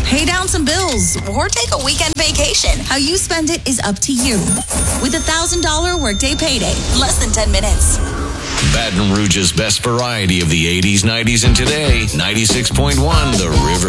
pay down some bills, or take a weekend vacation. How you spend it is up to you. With $1,000 Workday Payday, less than 10 minutes. Baton Rouge's best variety of the 80s, 90s, and today, 96.1 The River.